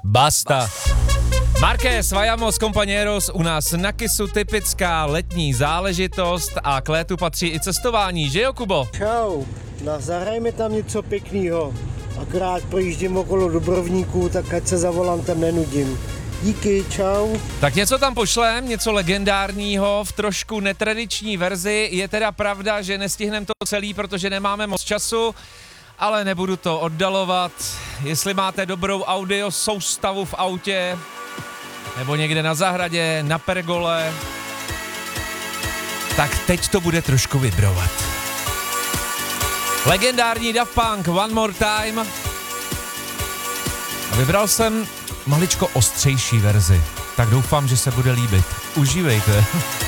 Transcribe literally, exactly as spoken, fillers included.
Basta. Marquez, Vayamos, Compañeros u nás na Kissu, typická letní záležitost a k létu patří i cestování, že jo, Kubo? Čau, no zahrajme tam něco pěknýho. Akorát projíždím okolo Dubrovníku, tak ať se za volantem nenudím. Díky, čau. Tak něco tam pošlem, něco legendárního v trošku netradiční verzi. Je teda pravda, že nestihneme to celý, protože nemáme moc času, ale nebudu to oddalovat. Jestli máte dobrou audio soustavu v autě, nebo někde na zahradě, na pergole, tak teď to bude trošku vibrovat. Legendární Daft Punk, One More Time. A vybral jsem maličko ostřejší verzi, tak doufám, že se bude líbit. Užívejte.